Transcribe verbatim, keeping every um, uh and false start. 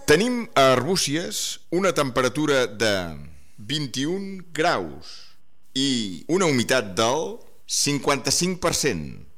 Tenim a Arbúcies una temperatura de vint-i-un graus i una humitat del cinquanta-cinc per cent.